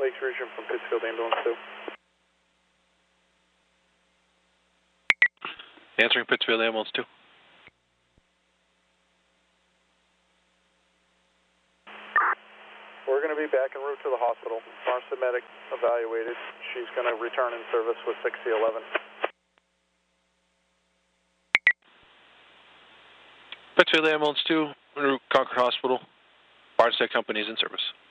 Lakes Region from Pittsfield Ambulance 2. Answering Pittsfield Ambulance 2. We're going to be back en route to the hospital. Pharmacy medic evaluated. She's going to return in service with 6011. Pittsfield Ambulance 2, en route Concord Hospital. Barnstead Company is in service.